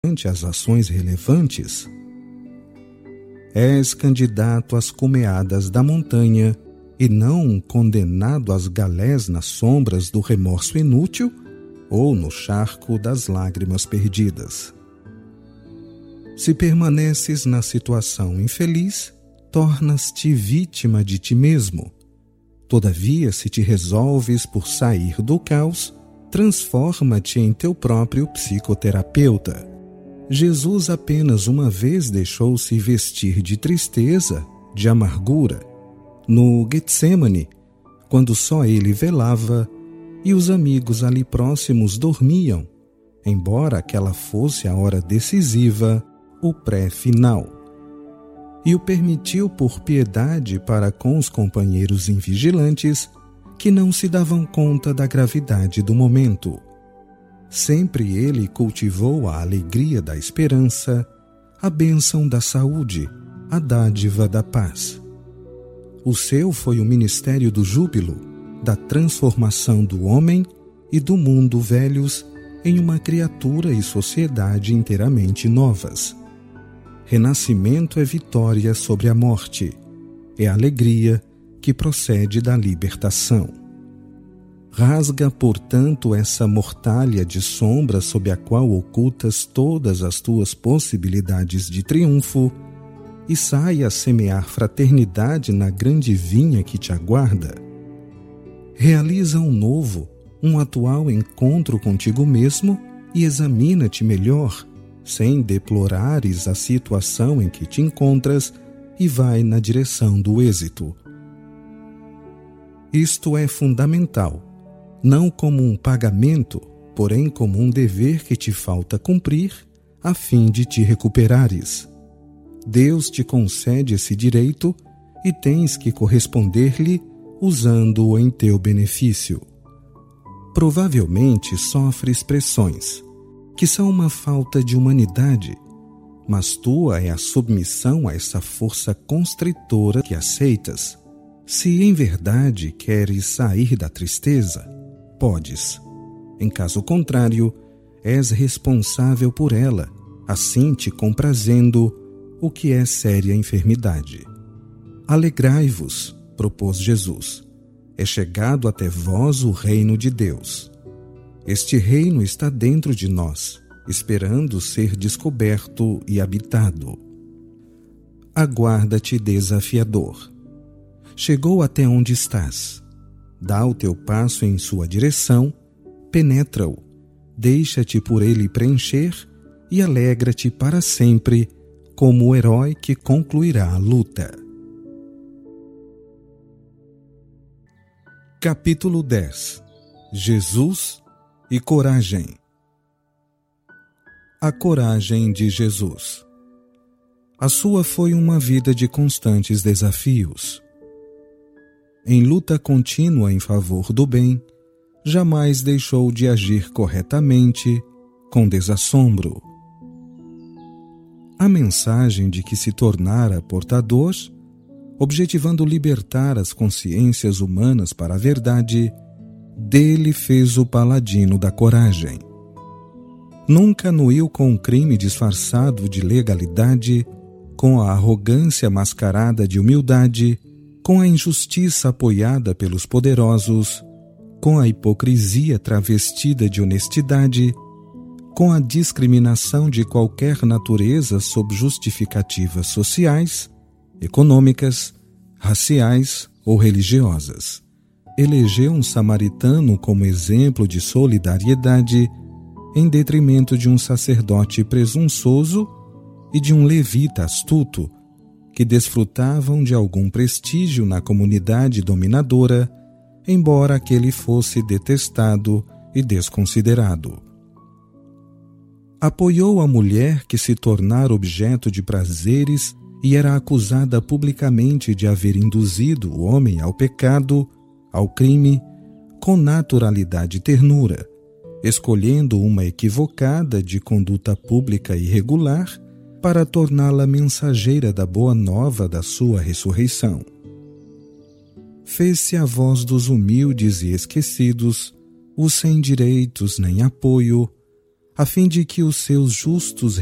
ante as ações relevantes? És candidato às cumeadas da montanha e não condenado às galés nas sombras do remorso inútil ou no charco das lágrimas perdidas. Se permaneces na situação infeliz, tornas-te vítima de ti mesmo. Todavia, se te resolves por sair do caos, transforma-te em teu próprio psicoterapeuta. Jesus apenas uma vez deixou-se vestir de tristeza, de amargura, no Getsemane, quando só ele velava e os amigos ali próximos dormiam, embora aquela fosse a hora decisiva, o pré-final. E o permitiu por piedade para com os companheiros invigilantes que não se davam conta da gravidade do momento. Sempre ele cultivou a alegria da esperança, a bênção da saúde, a dádiva da paz. O seu foi o ministério do júbilo, da transformação do homem e do mundo velhos em uma criatura e sociedade inteiramente novas. Renascimento é vitória sobre a morte, é alegria que procede da libertação. Rasga, portanto, essa mortalha de sombra sob a qual ocultas todas as tuas possibilidades de triunfo e sai a semear fraternidade na grande vinha que te aguarda. Realiza um atual encontro contigo mesmo e examina-te melhor, sem deplorares a situação em que te encontras e vai na direção do êxito. Isto é fundamental, não como um pagamento, porém como um dever que te falta cumprir, a fim de te recuperares. Deus te concede esse direito e tens que corresponder-lhe usando-o em teu benefício. Provavelmente sofres pressões, que são uma falta de humanidade, mas tua é a submissão a essa força constritora que aceitas. Se em verdade queres sair da tristeza, podes. Em caso contrário, és responsável por ela, assim te comprazendo, o que é séria enfermidade. Alegrai-vos, propôs Jesus. É chegado até vós o reino de Deus. Este reino está dentro de nós, esperando ser descoberto e habitado. Aguarda-te, desafiador. Chegou até onde estás. Dá o teu passo em sua direção, penetra-o, deixa-te por ele preencher e alegra-te para sempre como o herói que concluirá a luta. Capítulo 10. Jesus e coragem. A coragem de Jesus. A sua foi uma vida de constantes desafios. Em luta contínua em favor do bem, jamais deixou de agir corretamente, com desassombro. A mensagem de que se tornara portador, objetivando libertar as consciências humanas para a verdade, dele fez o paladino da coragem. Nunca anuiu com o crime disfarçado de legalidade, com a arrogância mascarada de humildade, com a injustiça apoiada pelos poderosos, com a hipocrisia travestida de honestidade, com a discriminação de qualquer natureza sob justificativas sociais, econômicas, raciais ou religiosas. Elegeu um samaritano como exemplo de solidariedade em detrimento de um sacerdote presunçoso e de um levita astuto que desfrutavam de algum prestígio na comunidade dominadora, embora aquele fosse detestado e desconsiderado. Apoiou a mulher que se tornara objeto de prazeres e era acusada publicamente de haver induzido o homem ao pecado, ao crime, com naturalidade e ternura, escolhendo uma equivocada de conduta pública irregular para torná-la mensageira da boa nova da sua ressurreição. Fez-se a voz dos humildes e esquecidos, os sem direitos nem apoio, a fim de que os seus justos